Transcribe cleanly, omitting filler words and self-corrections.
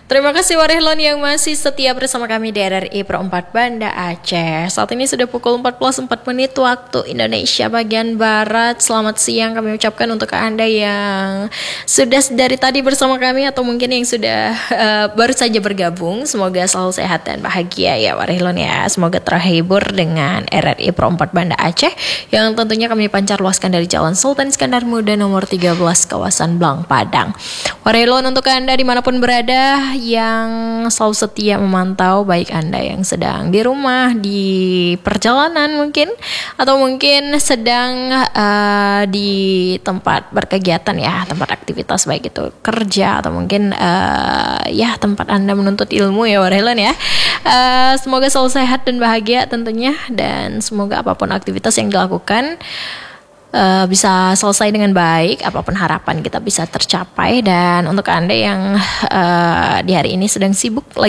Terima kasih Warehlon yang masih setia bersama kami di RRI Pro 4 Banda Aceh. Saat ini sudah pukul 14.04 waktu Indonesia bagian Barat. Selamat siang kami ucapkan untuk Anda yang sudah dari tadi bersama kami atau mungkin yang sudah baru saja bergabung. Semoga selalu sehat dan bahagia ya Warehlon ya. Semoga terhibur dengan RRI Pro 4 Banda Aceh yang tentunya kami pancar luaskan dari Jalan Sultan Iskandar Muda nomor 13 kawasan Blang Padang. Warehlon untuk Anda dimanapun berada yang selalu setia memantau, baik Anda yang sedang di rumah, di perjalanan mungkin, atau mungkin sedang di tempat berkegiatan ya, tempat aktivitas baik itu kerja atau mungkin ya tempat Anda menuntut ilmu ya Warehlon ya. Semoga selalu sehat dan bahagia tentunya, dan semoga apapun aktivitas yang dilakukan bisa selesai dengan baik, apapun harapan kita bisa tercapai. Dan untuk Anda yang di hari ini sedang sibuk